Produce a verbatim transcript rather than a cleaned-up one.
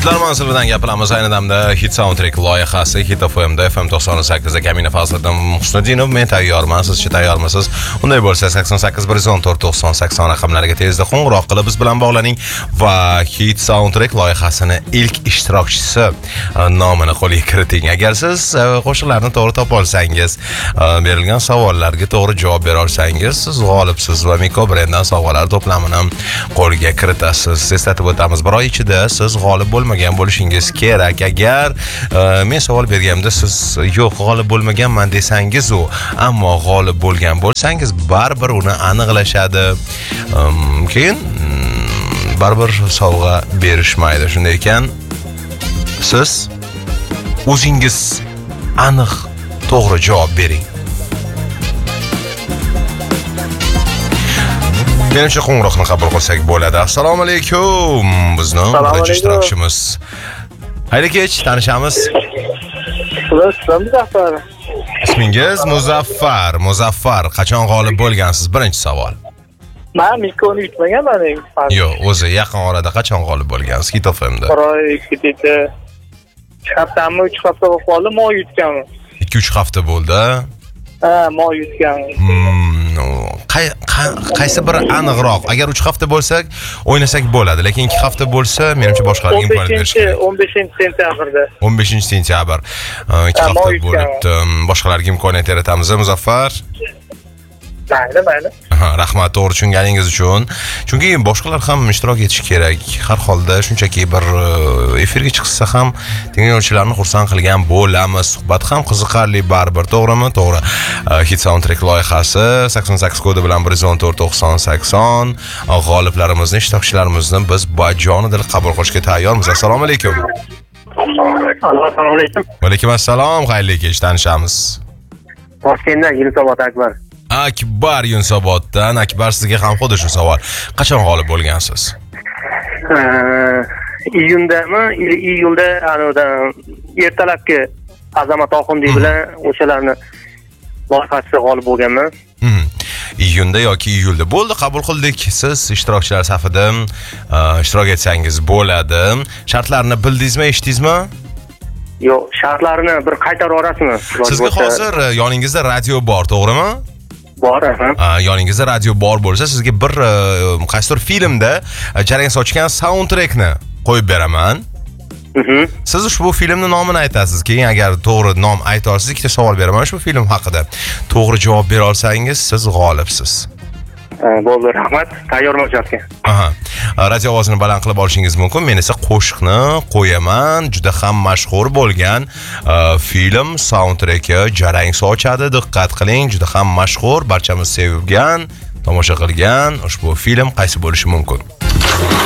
Hidlar mansilidan gapiramiz. Ayni damda Hit Soundtrack loyihasi Hit F M da F M to'qson sakkiz da Kamina Fazliddin Muhsiniddinov men tayyorman, siz-chi tayyormisiz? Unday bo'lsa sakson sakkiz bir yuz o'n to'rt to'qson sakson raqamlariga tezda qo'ng'iroq qilib biz bilan bog'laning va Hit Soundtrack loyihasini ilk ishtirokchisi nomini qo'lga kiriting. Agar siz qo'shiqlarni to'g'ri topa olsangiz, berilgan savollarga to'g'ri javob bera olsangiz, siz g'olibsiz va Miko brenddan sovg'alar to'plamini qo'lga kiritasiz. Eslatib o'tamiz, bir oy ichida siz g'olib bo'lmagan bo'lishingiz kerak. Agar e, men savol berganimda siz yo'q g'olib bo'lmaganman desangiz u, ammo g'olib bo'lgan bo'lsangiz baribir uni aniqlashadi. Um, keyin baribir sovg'a berishmaydi. Shunday ekan, siz o'zingiz aniq to'g'ri javob bering. Menimcha qo'ng'iroqni qabul qilsak bo'ladi. Assalomu alaykum. Bizning birinchi ishtirokchimiz. Xayr kech, tanishamiz. Muzaffar. Ismingiz Muzaffar. Muzaffar, qachon g'olib bo'lgansiz? Birinchi savol. Men Mikoni yutmaganman. Yo'q, o'zi yaqin orada qachon g'olib bo'lgansiz Hit F M da? ikki haftami, uch hafta bo'lib qoldi, mo yutganman. ikki uch hafta bo'ldi. Ha, mo yutganman. Hmm, qay, qay, qaysi biri aniqroq? Agar uch hafta bo'lsak, o'ynasak bo'ladi, lekin ikki hafta bo'lsa, menimcha boshqalarga imkoniyat berish kerak. o'n beshinchi sentyabrda. o'n beshinchi sentyabr. ikki hafta bo'libdi. Boshqalarga imkoniyat yaratamiz, Muzaffar. Mayli, mayli. Aha, rahmat to'g'ri tushunganingiz uchun. Chunki boshqalar ham ishtirok etishi kerak. Har holda shunchaki bir efirga chiqsa ham tinglovchilarni xursand qilgan bo'lamiz. Suhbat ham qiziqarli baribir, to'g'rimi? To'g'ri. Hit Soundtrack loyihasi sakson sakkiz kodi bilan bir yuz o'n to'rt to'qson sakson. G'oliblarimizni, ishtirokchilarimizni biz bajonidil qabul qilishga tayyormiz. Assalomu alaykum. Assalomu alaykum. Va alaykum assalom. Xayrli kech, tanishamiz. Toshkentdan Yunusobod Akbar. Akbar Yunusoboddan. Akbar, sizga ham xuddi shu savol. Qachon g'olib bo'lgansiz? Iyundami? Iyulda anodan ertalabki Azamat Oxundiy bilan o'shalarni loyihasida g'olib bo'lganman. Hmm. Iyunda yoki iyulda bo'ldi, qabul qildik. Siz ishtirokchilar safida ishtirok etsangiz bo'ladi. Shartlarni bildingizmi, eshitdingizmi? Yo'q, shartlarini bir qaytarib yuborasizmi? Sizga hozir yoningizda radio bor, to'g'rimi? Bor, ha. Yoningizda radio bor bo'lsa, sizga bir qaysidir filmda jarang sochgan soundtrackni qo'yib beraman. Mhm. Siz ushbu filmning nomini aytasiz. Keyin agar to'g'ri nom ayta olsangiz, ikkita savol beraman ushbu film haqida. To'g'ri javob bera olsangiz, siz g'olibsiz. Bo'ldi, rahmat. Tayyorman o'shaqqa. Aha. Radio ovozini baland qilib olishingiz mumkin. Men esa qo'shiqni qo'yaman. Juda ham mashhur bo'lgan film soundtracki jarang sochadi. Diqqat qiling, juda ham mashhur, barchamiz sevgan, tomosha qilgan ushbu film qaysi bo'lishi mumkin?